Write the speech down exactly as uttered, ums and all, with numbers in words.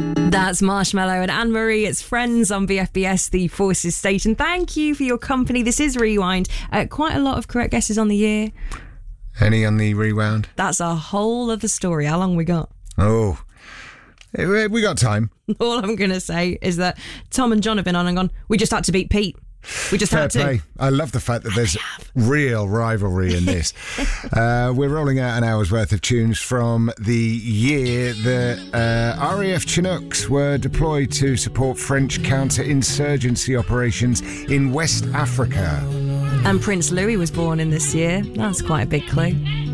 That's Marshmallow and Anne-Marie. It's Friends on B F B S, the Forces station. Thank you for your company. This is Rewind. Uh, quite a lot of correct guesses on the year. Any on the rewound? That's a whole other story. How long we got? Oh, we got time. All I'm going to say is that Tom and John have been on and gone, we just had to beat Pete. We just Fair had to. play. I love the fact that there's real rivalry in this. uh, we're rolling out an hour's worth of tunes from the year that uh, R A F Chinooks were deployed to support French counter-insurgency operations in West Africa. And Prince Louis was born in this year. That's quite a big clue.